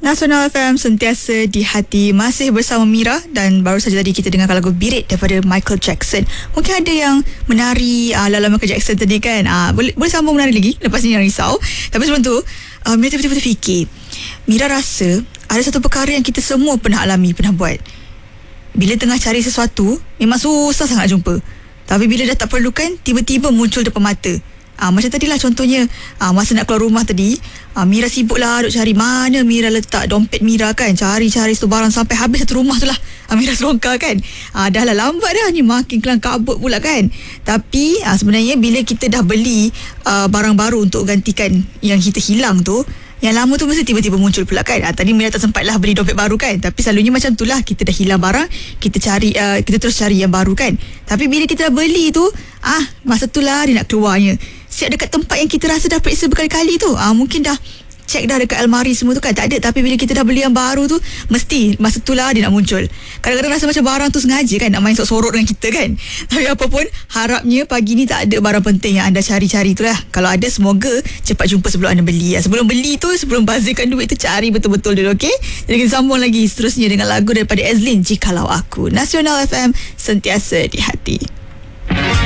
Nasional FM sentiasa di hati. Masih bersama Mira. Dan baru saja tadi kita dengarkan lagu Beat It daripada Michael Jackson. Mungkin ada yang menari ala Michael Jackson tadi kan. Boleh sambung menari lagi. Lepas ni jangan risau. Tapi sebelum tu Mira betul-betul fikir, Mira rasa ada satu perkara yang kita semua pernah alami, pernah buat. Bila tengah cari sesuatu, memang susah sangat jumpa. Tapi bila dah tak perlukan, tiba-tiba muncul depan mata. Macam tadilah contohnya, masa nak keluar rumah tadi, Mira sibuk lah duk cari mana Mira letak dompet Mira kan. Cari-cari satu barang sampai habis satu rumah tu lah. Mira selongkar kan. Dah lah lambat dah ni, makin kelang kabut pula kan. Tapi sebenarnya bila kita dah beli barang baru untuk gantikan yang kita hilang tu, yang lama tu mesti tiba-tiba muncul pula kan. Tadi Mira tak sempat lah beli dompet baru kan. Tapi selalunya macam tu lah, kita dah hilang barang, kita cari, kita terus cari yang baru kan. Tapi bila kita dah beli tu, masa tu lah dia nak keluarnya. Siap dekat tempat yang kita rasa dah periksa berkali-kali tu, mungkin dah cek dah dekat almari semua tu kan, tak ada. Tapi bila kita dah beli yang baru tu, mesti masa tu lah dia nak muncul. Kadang-kadang rasa macam barang tu sengaja kan, nak main sorok-sorok dengan kita kan. Tapi apapun, harapnya pagi ni tak ada barang penting yang anda cari-cari tu lah. Kalau ada, semoga cepat jumpa sebelum anda beli. Sebelum beli tu, sebelum bazirkan duit tu, cari betul-betul dulu, okay? Jadi kita sambung lagi seterusnya dengan lagu daripada Ezlin, Jikalau Aku. Nasional FM, sentiasa di hati.